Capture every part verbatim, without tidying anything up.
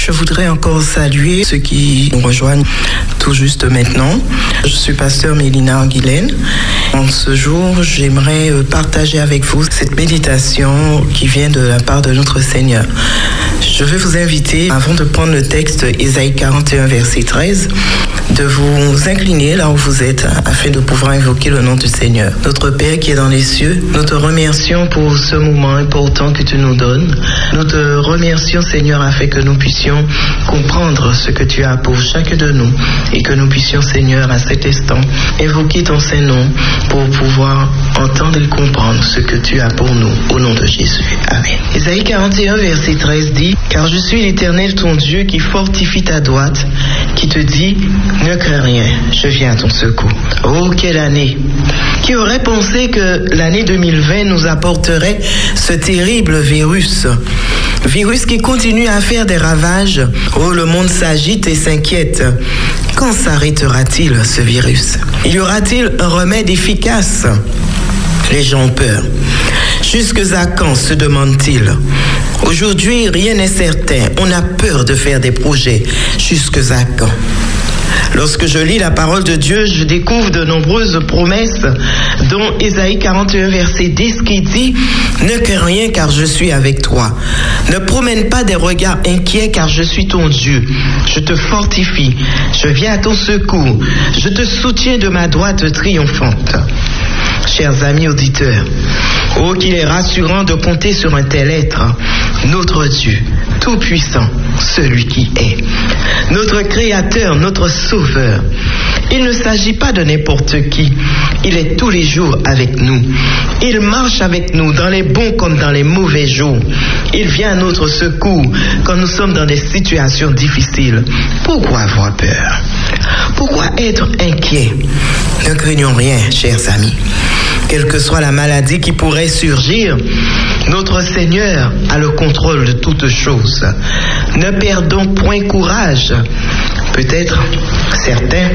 Je voudrais encore saluer ceux qui nous rejoignent tout juste maintenant. Je suis pasteur Mélina Guilaine. En ce jour, j'aimerais partager avec vous cette méditation qui vient de la part de notre Seigneur. Je vais vous inviter, avant de prendre le texte Ésaïe quarante et un, verset treize, de vous incliner là où vous êtes afin de pouvoir invoquer le nom du Seigneur. Notre Père qui est dans les cieux, nous te remercions pour ce moment important que tu nous donnes. Nous te remercions, Seigneur, afin que nous puissions comprendre ce que tu as pour chacun de nous et que nous puissions, Seigneur, à cet instant, invoquer ton Saint-Nom pour pouvoir entendre et comprendre ce que tu as pour nous, au nom de Jésus. Amen. Ésaïe quarante et un, verset treize dit: « Car je suis l'Éternel ton Dieu qui fortifie ta droite, qui te dit, ne crains rien, je viens à ton secours. » Oh, quelle année! Qui aurait pensé que l'année deux mille vingt nous apporterait ce terrible virus? Virus qui continue à faire des ravages. Oh, le monde s'agite et s'inquiète. Quand s'arrêtera-t-il ce virus? Y aura-t-il un remède efficace? Les gens ont peur. Jusque à quand, se demandent-ils? Aujourd'hui, rien n'est certain. On a peur de faire des projets. Jusque à quand? Lorsque je lis la parole de Dieu, je découvre de nombreuses promesses, dont Ésaïe quarante et un, verset dix, qui dit « Ne crains rien, car je suis avec toi. Ne promène pas des regards inquiets, car je suis ton Dieu. Je te fortifie. Je viens à ton secours. Je te soutiens de ma droite triomphante. » Chers amis auditeurs, oh qu'il est rassurant de compter sur un tel être, notre Dieu, tout-puissant, celui qui est, notre Créateur, notre Sauveur. Il ne s'agit pas de n'importe qui, il est tous les jours avec nous. Il marche avec nous dans les bons comme dans les mauvais jours. Il vient à notre secours quand nous sommes dans des situations difficiles. Pourquoi avoir peur? Pourquoi être inquiet? Ne craignons rien, chers amis. Quelle que soit la maladie qui pourrait surgir, notre Seigneur a le contrôle de toutes choses. Ne perdons point courage. Peut-être certains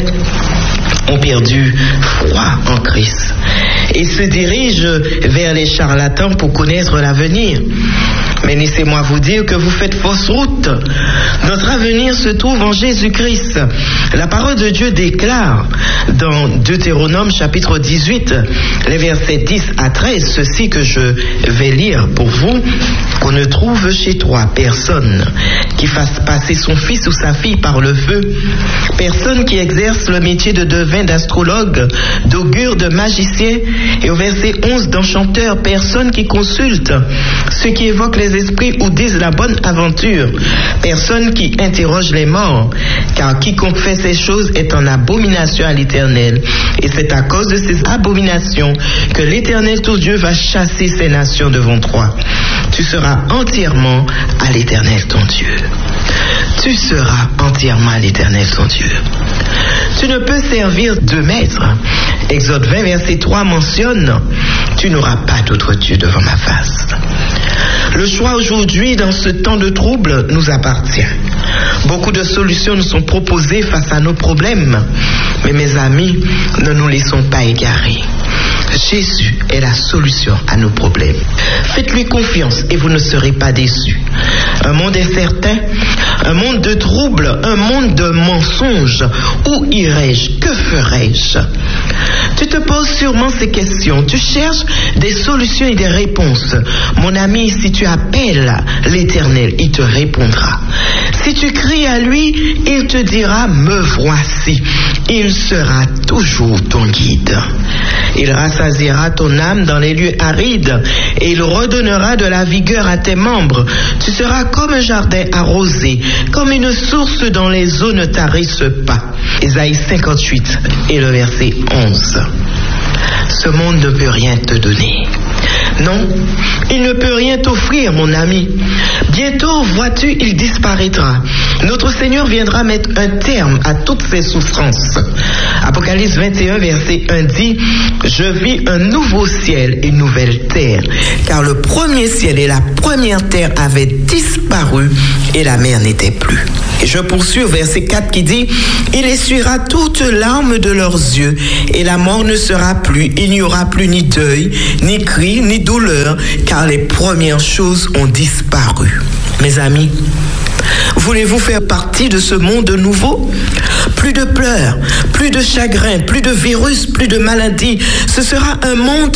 ont perdu foi en Christ et se dirigent vers les charlatans pour connaître l'avenir. Mais laissez-moi vous dire que vous faites fausse route. Notre avenir se trouve en Jésus-Christ. La parole de Dieu déclare dans Deutéronome chapitre dix-huit, les versets dix à treize, ceci que je vais lire pour vous: « Qu'on ne trouve chez toi personne qui fasse passer son fils ou sa fille par le feu, personne qui exerce le métier de devin, d'astrologue, d'augure, de magicien, et au verset onze, d'enchanteur, personne qui consulte ceux qui évoquent les esprits ou disent la bonne aventure, personne qui interroge les morts, car quiconque fait ces choses est en abomination à l'Éternel. Et c'est à cause de ces abominations que l'Éternel ton Dieu va chasser ces nations devant toi. Tu seras entièrement à l'Éternel ton Dieu. » Tu seras entièrement à l'Éternel ton Dieu. Tu ne peux servir deux maîtres. Exode vingt, verset trois mentionne « Tu n'auras pas d'autre Dieu devant ma face. » Le choix aujourd'hui, dans ce temps de trouble, nous appartient. Beaucoup de solutions nous sont proposées face à nos problèmes. Mais mes amis, ne nous laissons pas égarer. Jésus est la solution à nos problèmes. Faites-lui confiance et vous ne serez pas déçus. Un monde incertain, un monde de troubles, un monde de mensonges. Où irai-je? Que ferai-je? Tu te poses sûrement ces questions. Tu cherches des solutions et des réponses. Mon ami, si tu appelles l'Éternel, il te répondra. Si tu cries à lui, il te dira « Me voici ». Il sera toujours ton guide. Il rassasiera ton âme dans les lieux arides et il redonnera de la vigueur à tes membres. Tu seras comme un jardin arrosé, comme une source dont les eaux ne tarissent pas. Ésaïe cinquante-huit et le verset onze. Ce monde ne peut rien te donner. Non, il ne peut rien t'offrir, mon ami. Bientôt, vois-tu, il disparaîtra. Notre Seigneur viendra mettre un terme à toutes ces souffrances. Apocalypse vingt et un, verset un dit « Je vis un nouveau ciel et une nouvelle terre, car le premier ciel et la première terre avaient disparu et la mer n'était plus. » Et je poursuis au verset quatre qui dit « Il essuiera toutes larmes de leurs yeux et la mort ne sera plus. Il n'y aura plus ni deuil, ni cri, ni douleur, car les premières choses ont disparu. » Mes amis, Voulez-vous faire partie de ce monde nouveau? Plus de pleurs, plus de chagrin, plus de virus, plus de maladies. Ce sera un monde